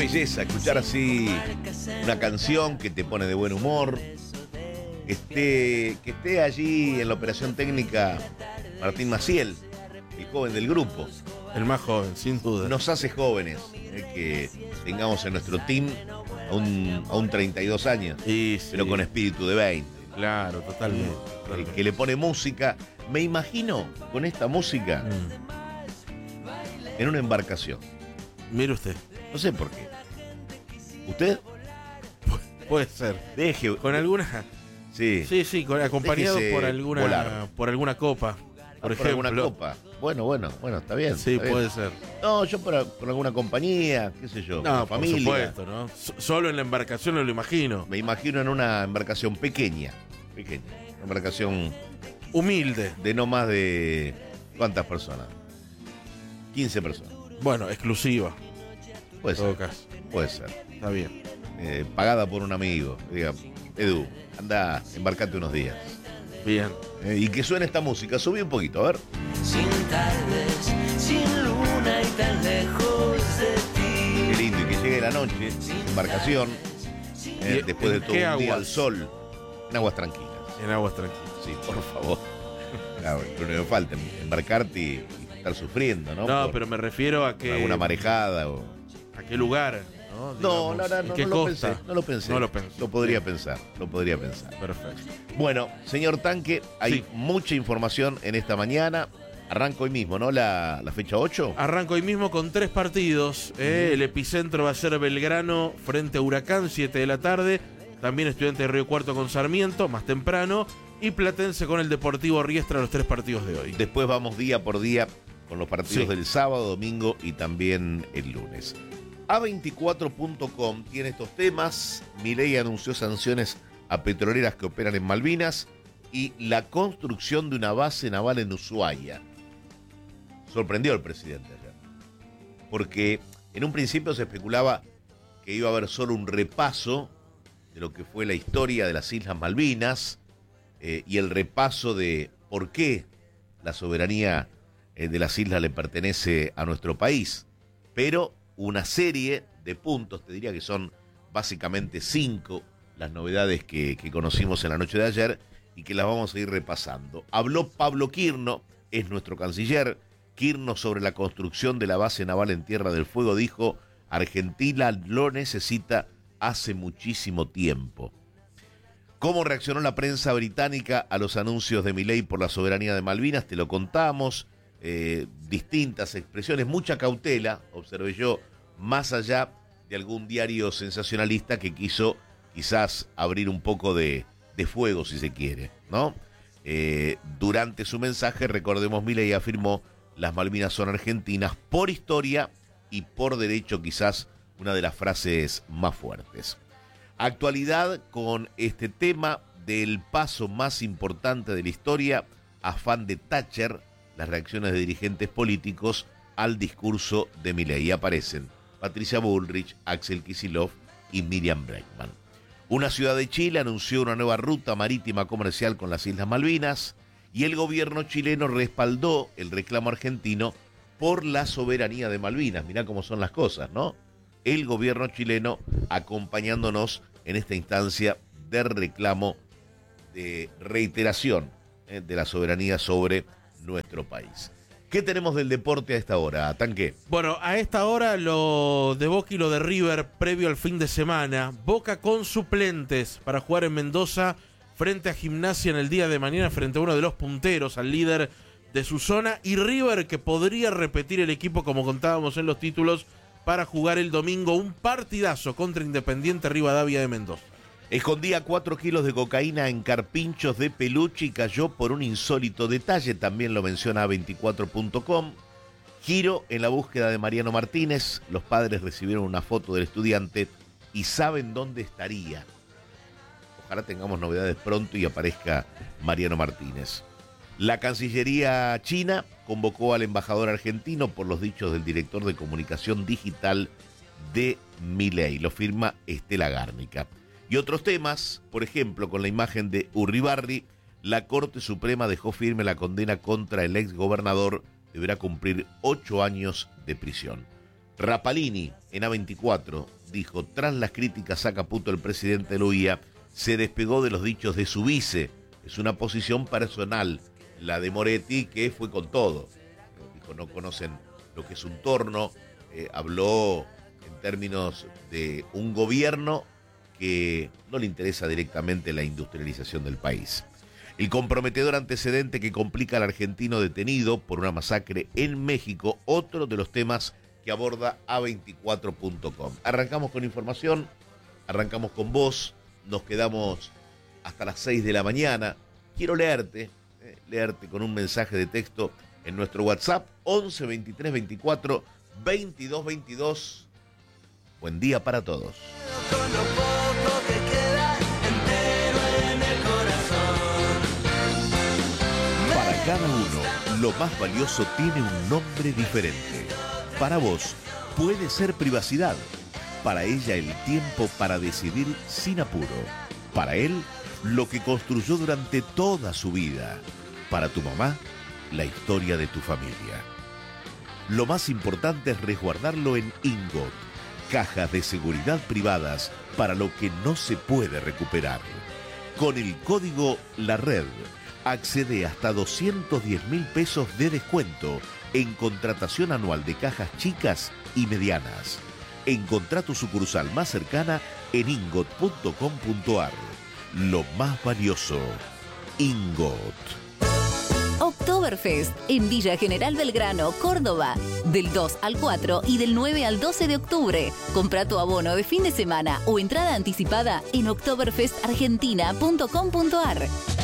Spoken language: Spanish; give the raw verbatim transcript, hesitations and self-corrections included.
belleza escuchar así una canción que te pone de buen humor. Esté, que esté allí en la operación técnica Martín Maciel, el joven del grupo. El más joven, sin duda. Nos hace jóvenes, eh, que tengamos en nuestro team a un, a un treinta y dos años, Y sí, pero con espíritu de veinte. claro, totalmente. El totalmente. que le pone música. Me imagino con esta música Mm. en una embarcación. Mire usted, No sé por qué. ¿Usted? puede ser. Deje. Con alguna. Sí. Sí, sí, con- acompañado Déjese por alguna volar. por alguna copa, por Por ejemplo. alguna copa. Bueno, bueno, bueno, está bien. Sí, está bien. puede ser. No, yo por, por alguna compañía, qué sé yo, No, una por familia. supuesto, ¿no? S- Solo en la embarcación no lo imagino. Me imagino en una embarcación pequeña, pequeña, una embarcación Humilde. de no más de ¿cuántas personas? quince personas. Bueno, exclusiva. Puede En todo ser, caso. puede ser. Está bien. Eh, pagada por un amigo. Diga, Edu, anda, embarcate unos días. Bien. Eh, y que suene esta música, subí un poquito, a ver. Sin tardes, sin luna y tan lejos de ti. Qué lindo, y que llegue la noche, embarcación, eh, ¿Y después de en todo qué un día aguas? al sol, en aguas tranquilas. En aguas tranquilas. Sí, por favor. Claro, lo único que falta, embarcarte y, y estar sufriendo, ¿no? No, Por- pero me refiero a por que. alguna marejada o... ¿A qué lugar? No, No, Digamos, la verdad, ¿en no, qué no lo costa? pensé, no lo pensé. No lo pensé. Lo podría Bien. pensar, lo podría pensar. Perfecto. Bueno, señor Tanque, hay Sí. mucha información en esta mañana. Arranco hoy mismo, ¿no? La, la fecha ocho. Arranco hoy mismo con tres partidos. eh, El epicentro va a ser Belgrano frente a Huracán, siete de la tarde. También Estudiante de Río Cuarto con Sarmiento, más temprano. Y Platense con el Deportivo Riestra, los tres partidos de hoy. Después vamos día por día con los partidos Sí. del sábado, domingo y también el lunes. A veinticuatro punto com tiene estos temas. Milei anunció sanciones a petroleras que operan en Malvinas y la construcción de una base naval en Ushuaia. Sorprendió al presidente ayer, porque en un principio se especulaba que iba a haber solo un repaso de lo que fue la historia de las Islas Malvinas, eh, y el repaso de por qué la soberanía eh, de las islas le pertenece a nuestro país. Pero una serie de puntos, te diría que son básicamente cinco las novedades que, que conocimos en la noche de ayer y que las vamos a ir repasando. Habló Pablo Quirno, es nuestro canciller. Quirno, sobre la construcción de la base naval en Tierra del Fuego, dijo: Argentina lo necesita hace muchísimo tiempo. ¿Cómo reaccionó la prensa británica a los anuncios de Milei por la soberanía de Malvinas? Te lo contamos. Eh, distintas expresiones, mucha cautela, observé yo, más allá de algún diario sensacionalista que quiso quizás abrir un poco de, de fuego, si se quiere, ¿no? Eh, durante su mensaje, recordemos, Milei afirmó: las Malvinas son argentinas por historia y por derecho, quizás una de las frases más fuertes. Actualidad con este tema del paso más importante de la historia, afán de Thatcher, las reacciones de dirigentes políticos al discurso de Milei. Aparecen Patricia Bullrich, Axel Kicillof y Miriam Bregman. Una ciudad de Chile anunció una nueva ruta marítima comercial con las Islas Malvinas y el gobierno chileno respaldó el reclamo argentino por la soberanía de Malvinas. Mirá cómo son las cosas, ¿no? El gobierno chileno acompañándonos en esta instancia de reclamo, de reiteración eh, de la soberanía sobre nuestro país. ¿Qué tenemos del deporte a esta hora, Tanque? Bueno, a esta hora lo de Boca y lo de River previo al fin de semana. Boca con suplentes para jugar en Mendoza frente a Gimnasia en el día de mañana, frente a uno de los punteros, al líder de su zona. Y River, que podría repetir el equipo como contábamos en los títulos, para jugar el domingo un partidazo contra Independiente Rivadavia de Mendoza. Escondía cuatro kilos de cocaína en carpinchos de peluche y cayó por un insólito detalle, también lo menciona A veinticuatro punto com. Giro en la búsqueda de Mariano Martínez. Los padres recibieron una foto del estudiante y saben dónde estaría. Ojalá tengamos novedades pronto y aparezca Mariano Martínez. La Cancillería china convocó al embajador argentino por los dichos del director de comunicación digital de Milei. Lo firma Estela Gárnica. Y otros temas, por ejemplo, con la imagen de Urribarri, la Corte Suprema dejó firme la condena contra el ex gobernador. Deberá cumplir ocho años de prisión. Rapalini, en A veinticuatro, dijo, tras las críticas a Caputo, el presidente de la U I A se despegó de los dichos de su vice. Es una posición personal, la de Moretti, que fue con todo. Dijo, no conocen lo que es un torno. Eh, habló en términos de un gobierno que no le interesa directamente la industrialización del país. El comprometedor antecedente que complica al argentino detenido por una masacre en México, otro de los temas que aborda A veinticuatro punto com. Arrancamos con información, arrancamos con vos, nos quedamos hasta las seis de la mañana. Quiero leerte, eh, leerte con un mensaje de texto en nuestro WhatsApp, once veintitrés veinticuatro veintidós veintidós. Buen día para todos. Con lo poco que queda entero en el corazón. Para cada uno, lo más valioso tiene un nombre diferente. Para vos, puede ser privacidad. Para ella, el tiempo para decidir sin apuro. Para él, lo que construyó durante toda su vida. Para tu mamá, la historia de tu familia. Lo más importante es resguardarlo en Ingot, cajas de seguridad privadas para lo que no se puede recuperar. Con el código La Red, accede hasta doscientos diez mil pesos de descuento en contratación anual de cajas chicas y medianas. Encontrá tu sucursal más cercana en ingot punto com punto ar. Lo más valioso, Ingot. Oktoberfest en Villa General Belgrano, Córdoba. Del dos al cuatro y del nueve al doce de octubre. Compra tu abono de fin de semana o entrada anticipada en oktoberfest argentina punto com punto ar.